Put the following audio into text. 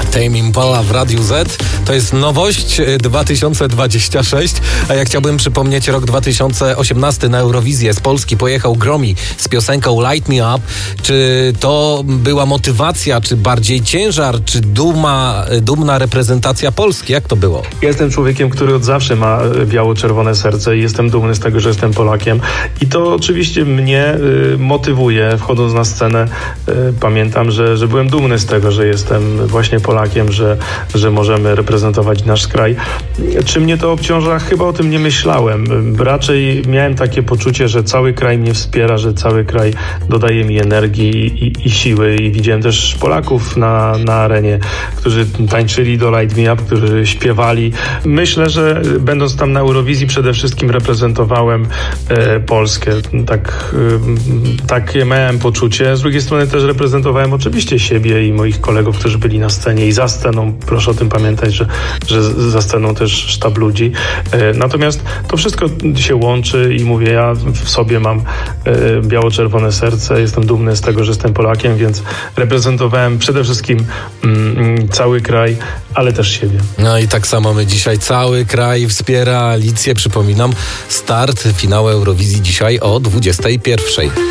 Tame Impala w Radiu Z. To jest nowość 2026, a ja chciałbym przypomnieć rok 2018 na Eurowizję. Z Polski pojechał Gromi z piosenką Light Me Up. Czy to była motywacja, czy bardziej ciężar, czy dumna reprezentacja Polski? Jak to było? Ja jestem człowiekiem, który od zawsze ma biało-czerwone serce i jestem dumny z tego, że jestem Polakiem. I to oczywiście mnie motywuje, wchodząc na scenę. Pamiętam, że byłem dumny z tego, że jestem właśnie Polakiem, że możemy reprezentować nasz kraj. Czy mnie to obciąża? Chyba o tym nie myślałem. Raczej miałem takie poczucie, że cały kraj mnie wspiera, że cały kraj dodaje mi energii i siły. I widziałem też Polaków na arenie, którzy tańczyli do Light Me Up, którzy śpiewali. Myślę, że będąc tam na Eurowizji przede wszystkim reprezentowałem Polskę. Takie miałem poczucie. Z drugiej strony też reprezentowałem oczywiście siebie i moich kolegów, którzy byli na scenie i za sceną. Proszę o tym pamiętać, że za sceną też sztab ludzi. Natomiast to wszystko się łączy i mówię, ja w sobie mam biało-czerwone serce. Jestem dumny z tego, że jestem Polakiem, więc reprezentowałem przede wszystkim cały kraj, ale też siebie. No i tak samo my dzisiaj cały kraj wspiera Alicję. Przypominam, start finału Eurowizji dzisiaj o 21:00.